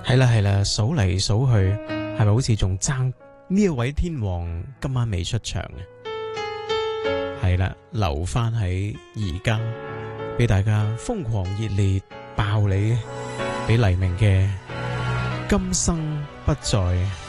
係啦係啦，數嚟數去，係咪好似仲爭呢一位天王今晚未出場嘅？係啦，留翻喺而家，俾大家瘋狂熱烈爆你，俾黎明嘅今生不再。